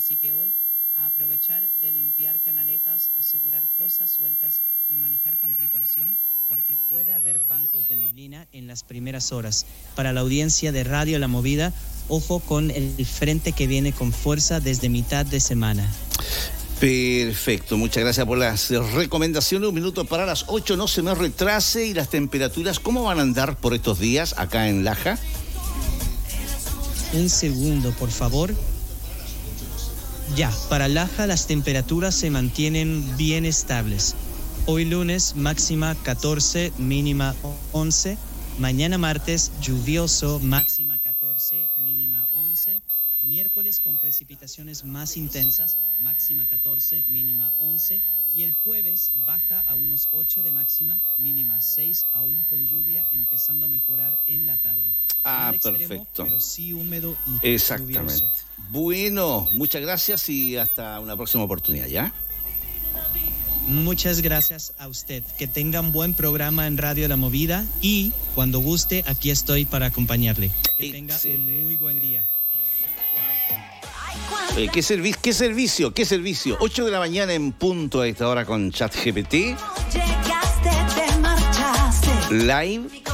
Así que hoy, a aprovechar de limpiar canaletas, asegurar cosas sueltas y manejar con precaución, porque puede haber bancos de neblina en las primeras horas. Para la audiencia de Radio La Movida, ojo con el frente que viene con fuerza desde mitad de semana. Perfecto, muchas gracias por las recomendaciones. 1 minuto para las 8, no se me retrase. ¿Y las temperaturas cómo van a andar por estos días acá en Laja? Un segundo, por favor. Ya, para Laja las temperaturas se mantienen bien estables. Hoy lunes máxima 14, mínima 11. Mañana martes lluvioso, máxima 14, mínima 11. Miércoles con precipitaciones más intensas, máxima 14, mínima 11. Y el jueves baja a unos 8 de máxima, mínima 6, aún con lluvia, empezando a mejorar en la tarde. Ah, extremo, perfecto. Pero sí húmedo y exactamente. lluvioso. Bueno, muchas gracias y hasta una próxima oportunidad, ¿ya? Muchas gracias a usted. Que tenga un buen programa en Radio La Movida y cuando guste, aquí estoy para acompañarle. Que tenga un muy buen día. ¿Qué servicio? 8 de la mañana en punto a esta hora con ChatGPT. Live